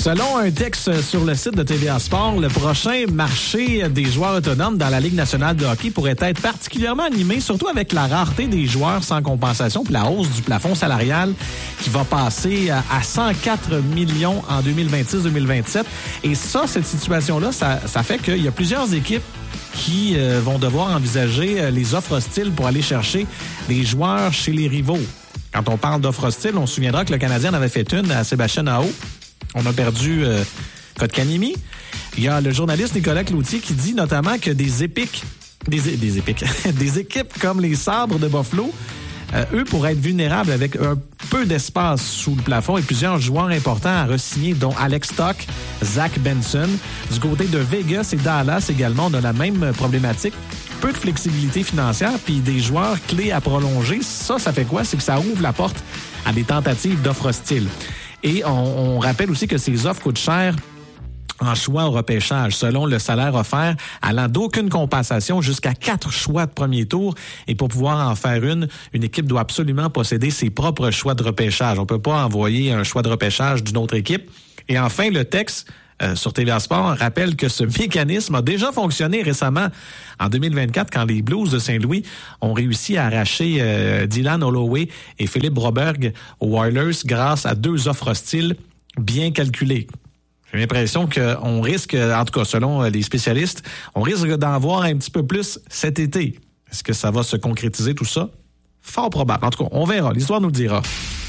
Selon un texte sur le site de TVA Sport, le prochain marché des joueurs autonomes dans la Ligue nationale de hockey pourrait être particulièrement animé, surtout avec la rareté des joueurs sans compensation puis la hausse du plafond salarial qui va passer à 104 millions en 2026-2027. Et ça, cette situation-là, ça fait qu'il y a plusieurs équipes qui vont devoir envisager les offres hostiles pour aller chercher des joueurs chez les rivaux. Quand on parle d'offres hostiles, on se souviendra que le Canadien en avait fait une à Sébastien Aho. On a perdu Kotkaniemi. Il y a le journaliste Nicolas Cloutier qui dit notamment que des équipes comme les Sabres de Buffalo, eux pourraient être vulnérables avec un peu d'espace sous le plafond et plusieurs joueurs importants à re-signer, dont Alex Stock, Zach Benson. Du côté de Vegas et Dallas également, on a la même problématique. Peu de flexibilité financière puis des joueurs clés à prolonger. Ça fait quoi? C'est que ça ouvre la porte à des tentatives d'offres hostiles. Et on rappelle aussi que ces offres coûtent cher en choix au repêchage, selon le salaire offert, allant d'aucune compensation jusqu'à 4 choix de premier tour. Et pour pouvoir en faire une équipe doit absolument posséder ses propres choix de repêchage. On peut pas envoyer un choix de repêchage d'une autre équipe. Et enfin, le texte sur TVA Sport rappelle que ce mécanisme a déjà fonctionné récemment en 2024 quand les Blues de Saint-Louis ont réussi à arracher Dylan Holloway et Philippe Broberg aux Oilers grâce à 2 offres hostiles bien calculées. J'ai l'impression qu'on risque, en tout cas selon les spécialistes, on risque d'en voir un petit peu plus cet été. Est-ce que ça va se concrétiser tout ça? Fort probable. En tout cas, on verra. L'histoire nous le dira.